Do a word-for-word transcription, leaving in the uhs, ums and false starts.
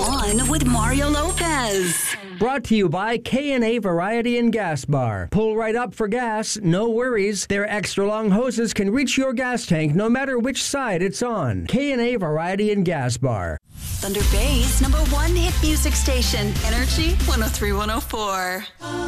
On with Mario Lopez. Brought to you by K and A Variety and Gas Bar. Pull right up for gas, no worries. Their extra long hoses can reach your gas tank no matter which side it's on. K and A Variety and Gas Bar. Thunder Bay's number one hit music station, Energy one oh three point one oh four.